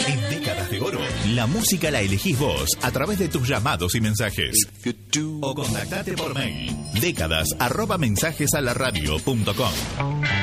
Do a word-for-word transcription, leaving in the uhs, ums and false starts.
En Décadas de Oro, la música la elegís vos a través de tus llamados y mensajes. O contactate por mail décadas arroba mensajes a la radio punto com.